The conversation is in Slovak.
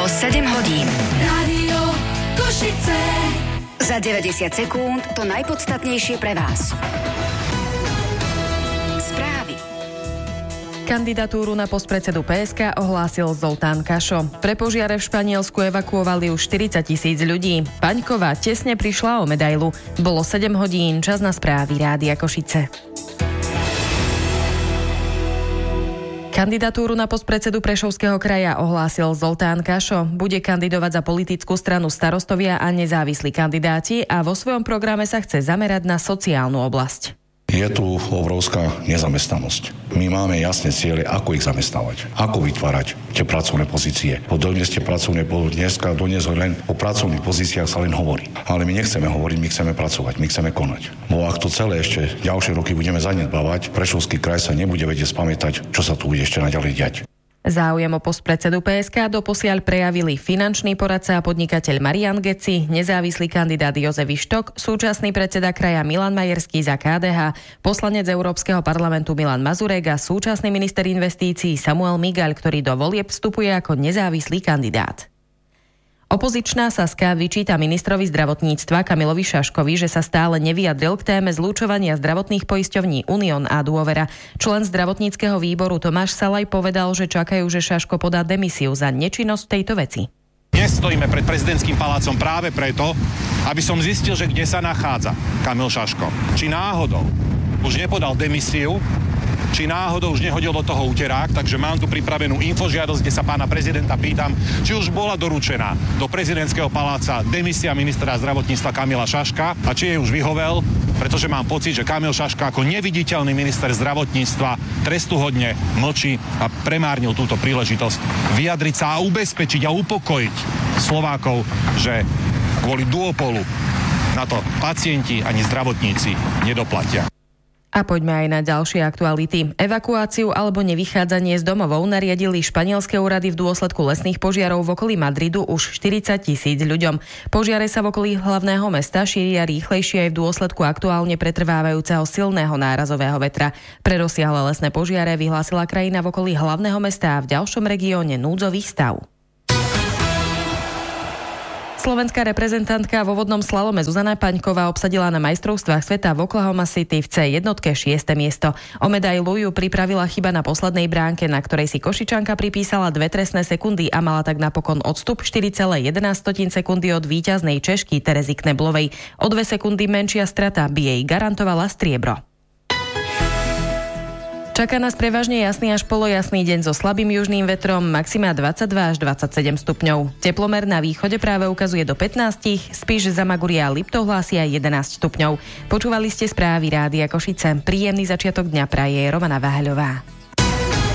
o 7 hodín. Rádio Košice. Za 90 sekúnd to najpodstatnejšie pre vás. Správy. Kandidatúru na post predsedu PSK ohlásil Zoltán Kašo. Pre požiare v Španielsku evakuovali už 40 000 ľudí. Paňková tesne prišla o medailu. Bolo 7 hodín, čas na správy Rádia Košice. Kandidatúru na post predsedu Prešovského kraja ohlásil Zoltán Kašo. Bude kandidovať za politickú stranu Starostovia a nezávislí kandidáti a vo svojom programe sa chce zamerať na sociálnu oblasť. Je tu obrovská nezamestnanosť. My máme jasné ciele, ako ich zamestnávať, ako vytvárať tie pracovné pozície. Dnes tie pracovné dneska len o pracovných pozíciách sa len hovorí. Ale my nechceme hovoriť, my chceme pracovať, my chceme konať. Bo ak to celé ešte ďalšie roky budeme zanedbávať, Prešovský kraj sa nebude vedieť spamätať, čo sa tu bude ešte naďalej diať. Záujem o post predsedu PSK doposiaľ prejavili finančný poradca a podnikateľ Marian Geci, nezávislý kandidát Jozef Ištok, súčasný predseda kraja Milan Majerský za KDH, poslanec Európskeho parlamentu Milan Mazurek a súčasný minister investícií Samuel Migaľ, ktorý do volieb vstupuje ako nezávislý kandidát. Opozičná Saska vyčíta ministrovi zdravotníctva Kamilovi Šaškovi, že sa stále nevyjadril k téme zlúčovania zdravotných poisťovní Unión a Dôvera. Člen zdravotníckeho výboru Tomáš Salaj povedal, že čakajú, že Šaško podá demisiu za nečinnosť v tejto veci. Dnes stojíme pred prezidentským palácom práve preto, aby som zistil, že kde sa nachádza Kamil Šaško. Či náhodou už nepodal demisiu, či náhodou už nehodil do toho úterák, takže mám tu pripravenú infožiadosť, kde sa pána prezidenta pýtam, či už bola doručená do prezidentského paláca demisia ministra zdravotníctva Kamila Šaška a či jej už vyhovel, pretože mám pocit, že Kamil Šaška ako neviditeľný minister zdravotníctva trestuhodne mlčí a premárnil túto príležitosť vyjadriť sa a ubezpečiť a upokojiť Slovákov, že kvôli duopolu na to pacienti ani zdravotníci nedoplatia. A poďme aj na ďalšie aktuality. Evakuáciu alebo nevychádzanie z domovov nariadili španielské úrady v dôsledku lesných požiarov v okolí Madridu už 40 000 ľuďom. Požiare sa v okolí hlavného mesta šíria rýchlejšie aj v dôsledku aktuálne pretrvávajúceho silného nárazového vetra. Pre rozsiahle lesné požiare vyhlásila krajina v okolí hlavného mesta a v ďalšom regióne núdzový stav. Slovenská reprezentantka vo vodnom slalome Zuzana Paňková obsadila na majstrovstvách sveta v Oklahoma City v C1 6. miesto. O medailu ju pripravila chyba na poslednej bránke, na ktorej si Košičanka pripísala 2 trestné sekundy a mala tak napokon odstup 4,11 sekundy od víťaznej Češky Terezy Kneblovej. O 2 sekundy menšia strata by jej garantovala striebro. Čaká nás prevažne jasný až polojasný deň so slabým južným vetrom, maxima 22 až 27 stupňov. Teplomer na východe práve ukazuje do 15, Spiš, Zamaguria a Liptov hlásia 11 stupňov. Počúvali ste správy Rádia Košice. Príjemný začiatok dňa praje Romana Váhaľová.